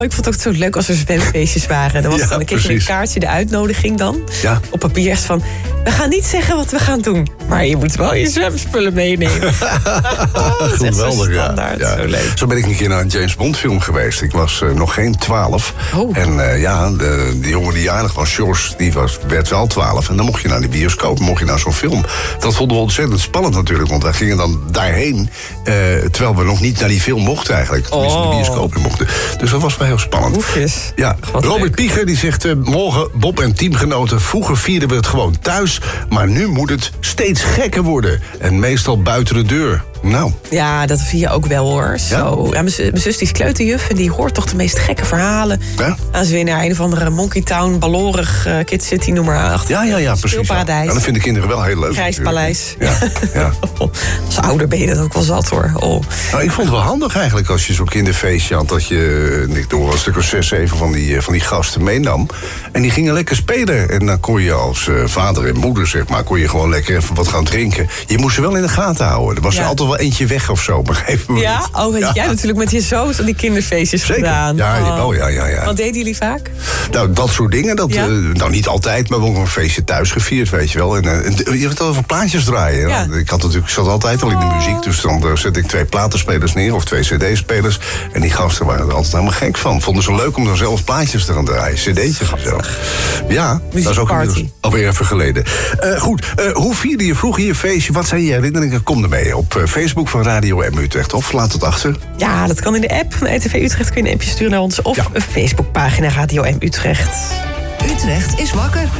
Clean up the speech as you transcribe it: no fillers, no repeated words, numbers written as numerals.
Ik vond het ook zo leuk als er zwemfeestjes waren. Dan was dan een keertje een kaartje, de uitnodiging dan. Ja. Op papier van, we gaan niet zeggen wat we gaan doen. Maar je moet wel je zwemspullen meenemen. Geweldig, ja. Zo leuk. Zo ben ik een keer naar een James Bond film geweest. Ik was nog geen 12. Oh. En die jongen die jarig was, George, werd wel 12. En dan mocht je naar de bioscoop, mocht je naar zo'n film. Dat vonden we ontzettend spannend natuurlijk. Want wij gingen dan daarheen, terwijl we nog niet naar die film mochten eigenlijk. Tenminste, de bioscoop mochten. Dus dat was wel heel spannend. Oefjes. Ja. Robert Pieger die zegt, morgen Bob en teamgenoten. Vroeger vierden we het gewoon thuis. Maar nu moet het steeds gekker worden. En meestal buiten de deur. Nou. Ja, dat zie je ook wel hoor. Zo. Ja, mijn zus die is kleuterjuf en die hoort toch de meest gekke verhalen. Ja? Gaan ze weer naar een of andere Monkey Town, ballorig, Kid City, noem maar achter. Ja, precies. Speelparadijs. Ja, dat vinden kinderen wel heel leuk. Grijspaleis. Ja. Als ouder ben je dat ook wel zat hoor. Oh. Nou, ik vond het wel handig eigenlijk als je zo'n kinderfeestje had. Dat je, ik doe wel een stuk of 6, 7 van die gasten meenam. En die gingen lekker spelen. En dan kon je als vader en moeder, zeg maar, kon je gewoon lekker even wat gaan drinken. Je moest ze wel in de gaten houden. Er was er altijd wel eentje weg of zo op een gegeven moment. Ja? Oh, weet jij natuurlijk met je zoons aan die kinderfeestjes gedaan. Ja. Wat deden jullie vaak? Nou, dat soort dingen. Nou, niet altijd, maar we hebben ook een feestje thuis gevierd, weet je wel. En je hebt het over plaatjes draaien. Ja. Ik zat altijd al in de muziek, dus dan zet ik 2 platenspelers neer of 2 cd-spelers. En die gasten waren er altijd helemaal gek van. Vonden ze leuk om dan zelf plaatjes te gaan draaien, cd'tjes en zo. Ja, dat is ook alweer even geleden. Goed, hoe vierde je vroeger je feestje? Wat zijn je herinneringen? Kom ermee op Facebook van Radio M Utrecht. Of laat het achter. Ja, dat kan in de app van RTV Utrecht. Kun je een appje sturen naar ons. Of een Facebookpagina Radio M Utrecht. Utrecht is wakker.